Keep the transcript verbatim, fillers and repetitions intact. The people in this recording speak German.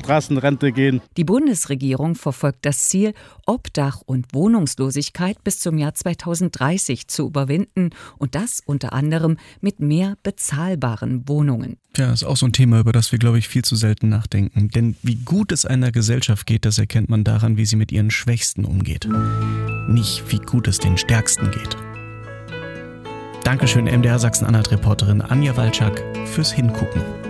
Straßenrente gehen. Die Bundesregierung verfolgt das Ziel, Obdach und Wohnungslosigkeit bis zum Jahr zweitausenddreißig zu überwinden und das unter anderem mit mehr bezahlbaren Wohnungen. Ja, ist auch so ein Thema, über das wir, glaube ich, viel zu selten nachdenken. Denn wie gut es einer Gesellschaft geht, das erkennt man daran, wie sie mit ihren Schwächsten umgeht. Nicht, wie gut es den Stärksten geht. Dankeschön, M D R Sachsen-Anhalt-Reporterin Anja Walczak, fürs Hingucken.